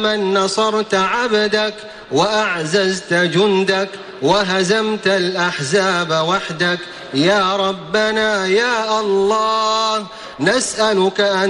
من نصرت عبدك وأعززت جندك وهزمت الأحزاب وحدك. يا ربنا يا الله، نسألك أن